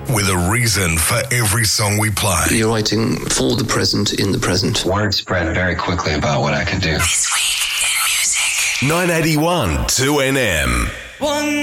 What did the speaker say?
with a reason for every song we play. You're writing for the present in the present. Word spread very quickly about what I could do. This week in music. 981 2NM.